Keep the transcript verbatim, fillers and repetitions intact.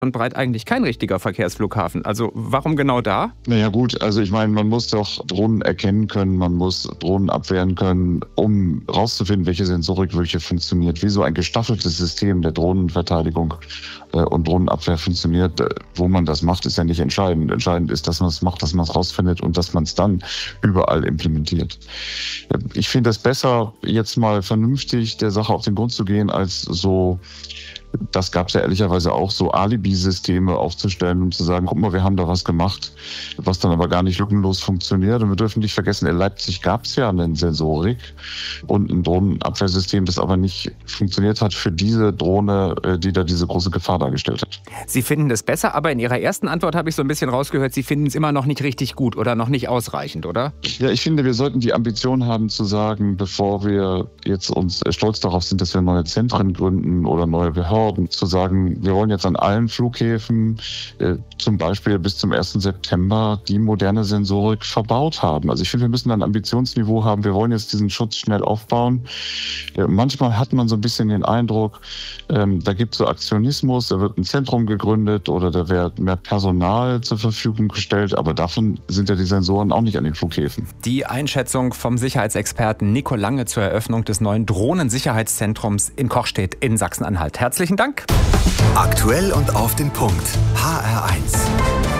und breit eigentlich kein richtiger Verkehrsflughafen. Also warum genau da? Naja gut, also ich meine, man muss doch Drohnen erkennen können, man muss Drohnen abwehren können, um rauszufinden, welche Sensorik wirklich funktioniert. Wie so ein gestaffeltes System der Drohnenverteidigung äh, und Drohnenabwehr funktioniert. Äh, wo man das macht, ist ja nicht entscheidend. Entscheidend ist, dass man es macht, dass man es rausfindet und dass man es dann überall implementiert. Äh, ich finde es besser, jetzt mal vernünftig der Sache auf den Grund zu gehen, als so... Das gab es ja ehrlicherweise auch, so Alibi-Systeme aufzustellen, um zu sagen, guck mal, wir haben da was gemacht, was dann aber gar nicht lückenlos funktioniert. Und wir dürfen nicht vergessen, in Leipzig gab es ja eine Sensorik und ein Drohnenabwehrsystem, das aber nicht funktioniert hat für diese Drohne, die da diese große Gefahr dargestellt hat. Sie finden das besser, aber in Ihrer ersten Antwort habe ich so ein bisschen rausgehört, Sie finden es immer noch nicht richtig gut oder noch nicht ausreichend, oder? Ja, ich finde, wir sollten die Ambition haben zu sagen, bevor wir jetzt uns stolz darauf sind, dass wir neue Zentren gründen oder neue Behörden, zu sagen, wir wollen jetzt an allen Flughäfen äh, zum Beispiel bis zum ersten September die moderne Sensorik verbaut haben. Also ich finde, wir müssen ein Ambitionsniveau haben. Wir wollen jetzt diesen Schutz schnell aufbauen. Äh, manchmal hat man so ein bisschen den Eindruck, ähm, da gibt es so Aktionismus, da wird ein Zentrum gegründet oder da wird mehr Personal zur Verfügung gestellt, aber davon sind ja die Sensoren auch nicht an den Flughäfen. Die Einschätzung vom Sicherheitsexperten Nico Lange zur Eröffnung des neuen Drohnensicherheitszentrums in Kochstedt in Sachsen-Anhalt. Herzlichen Dank. Aktuell und auf den Punkt. H R eins.